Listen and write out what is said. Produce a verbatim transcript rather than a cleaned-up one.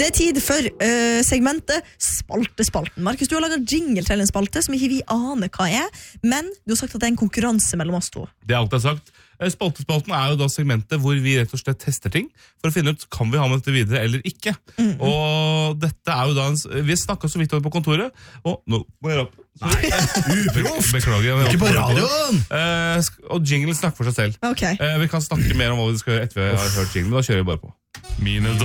Det er tid for uh, segmentet Spaltespalten. Markus, du har laget jingle til en spalte som ikke vi aner hva er, men du har sagt at det er en konkurranse mellom oss to. Det er alt jeg har sagt. Spaltespalten er jo da segmentet hvor vi rett og slett tester ting for å finne ut kan vi ha med dette videre eller ikke. Mm. Og dette er jo da en, vi snakket så vidt om det på kontoret, og nå må jeg opp. Nei, uproft! Beklager. Ikke på radioen! Uh, og jinglen snakker for seg selv. Okay. Uh, vi kan snakke mer om hva vi skal gjøre etter vi har hørt jinglen, da kjører vi bare på. Mine